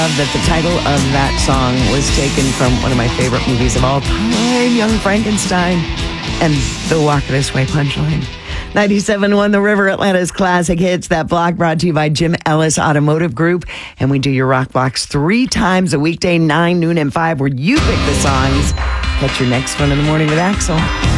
That the title of that song was taken from one of my favorite movies of all time, Young Frankenstein, and the Walk This Way punchline. 97.1 The River, Atlanta's classic hits. That block brought to you by Jim Ellis Automotive Group. And we do your rock blocks 3 times a weekday, 9, noon, and 5, where you pick the songs. Catch your next one in the morning with Axel.